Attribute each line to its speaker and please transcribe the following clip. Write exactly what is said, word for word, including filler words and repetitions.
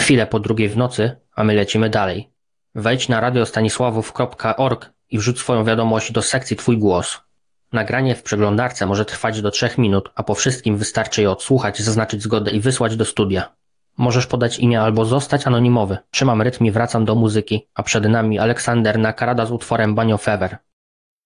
Speaker 1: Chwilę po drugiej w nocy, a my lecimy dalej. Wejdź na radiostanisławów kropka org i wrzuć swoją wiadomość do sekcji Twój głos. Nagranie w przeglądarce może trwać do trzech minut, a po wszystkim wystarczy je odsłuchać, zaznaczyć zgodę i wysłać do studia. Możesz podać imię albo zostać anonimowy. Trzymam rytm i wracam do muzyki, a przed nami Aleksander Nakarada z utworem Banio Fever.